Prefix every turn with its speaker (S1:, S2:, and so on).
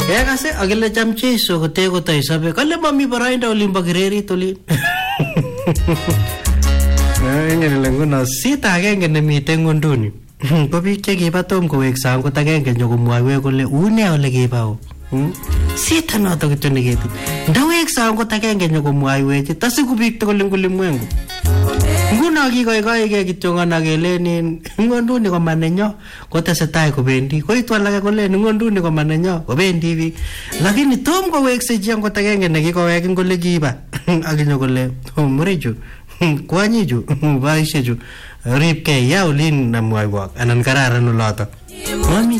S1: Kase akile cham Jeiso kote kotai sabe kale mami barainda olimbo kirerit olin. Ngene lenguno sita agenge nemite ngunduni. Ko biik chekiba tom kowek sang kot agenge nyokomwoiwech kole une ole kibao. Sita noto kityo neketi. Ndawek sang kot agenge nyokomwoiwech tasiku biik tugul eng ulimwengu. Nguno kikoikoike kityo ngana kelenen ngonduni ko manenyo kotesetai kobendi koitu alake kolen ngonduni ko manenyo kobendi biik lakini tom kowekse chi angot agenge nekikowek ing kole kiba akinyo kole murechu kwanyichu boishechu ripkei ya olin namwoiwok anan kararan oloto mami